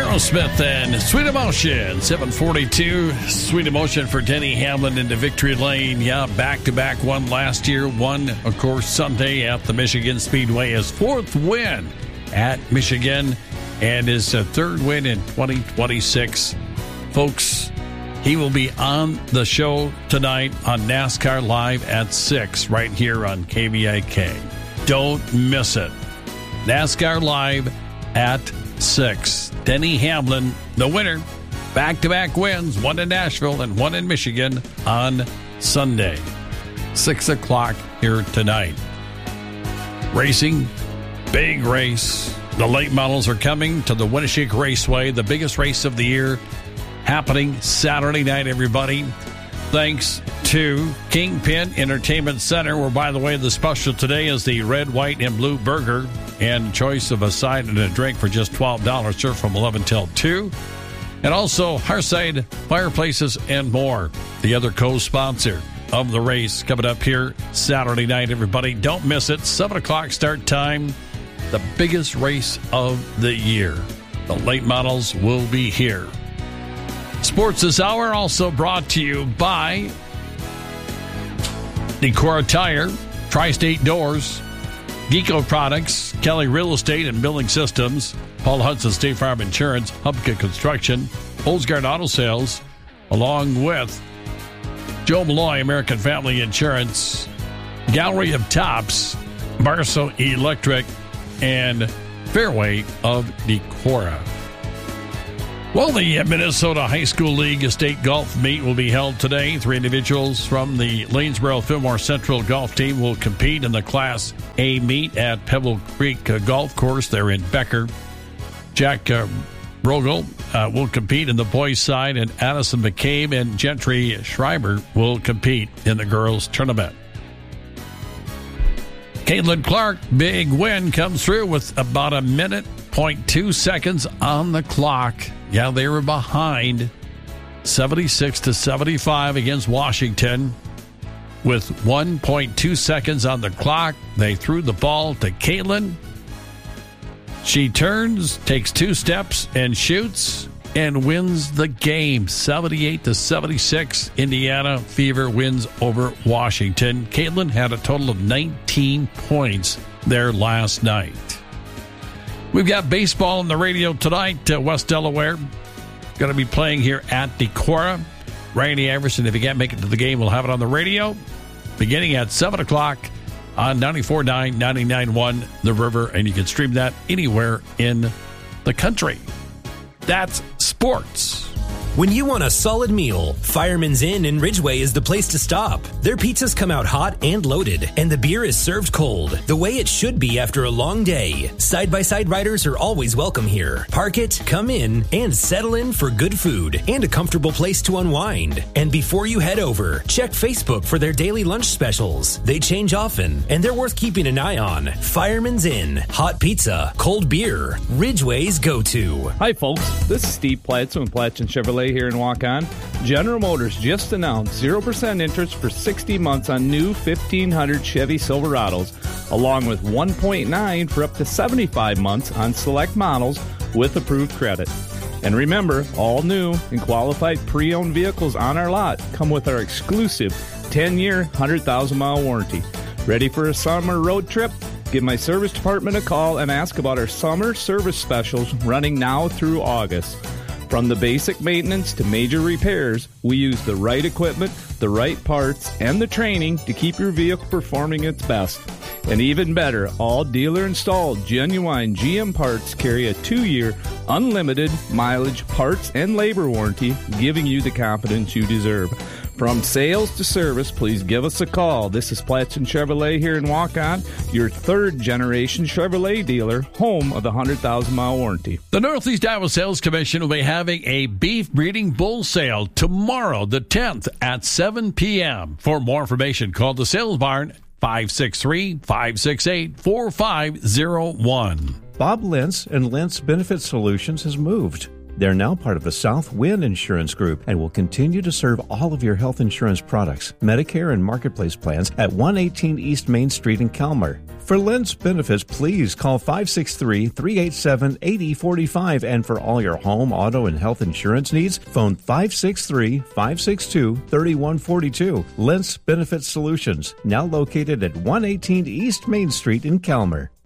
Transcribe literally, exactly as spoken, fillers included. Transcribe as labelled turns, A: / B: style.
A: Aerosmith and Sweet Emotion, seven forty-two. Sweet Emotion for Denny Hamlin into Victory Lane. Yeah, back-to-back one last year. One, of course, Sunday at the Michigan Speedway. His fourth win at Michigan and his uh, third win in twenty twenty-six. Folks, he will be on the show tonight on NASCAR Live at six right here on K V I K. Don't miss it. NASCAR Live at six. Denny Hamlin, the winner. Back-to-back wins, one in Nashville and one in Michigan on Sunday. six o'clock here tonight. Racing, big race. The late models are coming to the Winneshiek Raceway, the biggest race of the year, happening Saturday night, everybody. Thanks to Kingpin Entertainment Center, where, by the way, the special today is the red, white, and blue burger and choice of a side and a drink for just twelve dollars, served from eleven till two. And also Hearthside Fireplaces and more, the other co-sponsor of the race, coming up here Saturday night, everybody. Don't miss it. seven o'clock start time, the biggest race of the year. The late models will be here. Sports this hour also brought to you by Decora Tire, Tri-State Doors, Geco Products, Kelly Real Estate and Building Systems, Paul Hudson State Farm Insurance, Hubka Construction, Oldsgard Auto Sales, along with Joe Malloy, American Family Insurance, Gallery of Tops, Marso Electric, and Fairway of Decora. Well, the Minnesota High School League State Golf Meet will be held today. Three individuals from the Lanesboro-Fillmore Central Golf Team will compete in the Class A meet at Pebble Creek Golf Course there in Becker. Jack uh, Rogel uh, will compete in the boys' side, and Addison McCabe and Gentry Schreiber will compete in the girls' tournament. Caitlin Clark, big win, comes through with about a minute, point two seconds on the clock. Yeah, they were behind seventy-six to seventy-five against Washington. With one point two seconds on the clock, they threw the ball to Caitlin. She turns, takes two steps, and shoots, and wins the game. seventy-eight to seventy-six, Indiana Fever wins over Washington. Caitlin had a total of nineteen points there last night. We've got baseball on the radio tonight. Uh, West Delaware going to be playing here at Decora. Randy Iverson, if you can't make it to the game, we'll have it on the radio beginning at seven o'clock on ninety-four point nine, ninety-nine point one The River, and you can stream that anywhere in the country. That's sports.
B: When you want a solid meal, Fireman's Inn in Ridgeway is the place to stop. Their pizzas come out hot and loaded, and the beer is served cold, the way it should be after a long day. Side-by-side riders are always welcome here. Park it, come in, and settle in for good food and a comfortable place to unwind. And before you head over, check Facebook for their daily lunch specials. They change often, and they're worth keeping an eye on. Fireman's Inn, hot pizza, cold beer, Ridgeway's go-to.
C: Hi, folks. This is Steve Platson with Platson Chevrolet here in Waukon. General Motors just announced zero percent interest for sixty months on new fifteen hundred Chevy Silverados, along with one point nine for up to seventy-five months on select models with approved credit. And remember, all new and qualified pre-owned vehicles on our lot come with our exclusive ten-year, one hundred thousand mile warranty. Ready for a summer road trip? Give my service department a call and ask about our summer service specials running now through August. From the basic maintenance to major repairs, we use the right equipment, the right parts, and the training to keep your vehicle performing its best. And even better, all dealer-installed genuine G M parts carry a two-year, unlimited mileage parts and labor warranty, giving you the confidence you deserve. From sales to service, please give us a call. This is Platson Chevrolet here in Waukon, your third-generation Chevrolet dealer, home of the one hundred thousand mile warranty.
A: The Northeast Iowa Sales Commission will be having a beef breeding bull sale tomorrow, the tenth, at seven p.m. For more information, call the Sales Barn, five six three, five six eight, four five zero one.
D: Bob Lentz and Lentz Benefit Solutions has moved. They're now part of the Southwind Insurance Group and will continue to serve all of your health insurance products, Medicare and Marketplace plans at one eighteen East Main Street in Calmer. For Lentz benefits, please call five six three, three eight seven, eight zero four five. And for all your home, auto, and health insurance needs, phone five six three, five six two, three one four two. Lentz Benefits Solutions, now located at one eighteen East Main Street in Calmer.